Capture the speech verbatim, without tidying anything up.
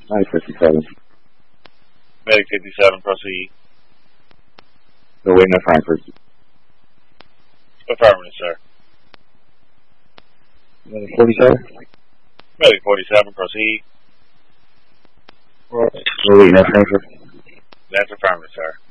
nine fifty-seven. Medic fifty-seven, proceed. Still waiting at Frankfurt. Affirmative, sir. Medic forty-seven. Medic forty-seven, proceed. Still waiting at Frankfurt. That's affirmative, sir.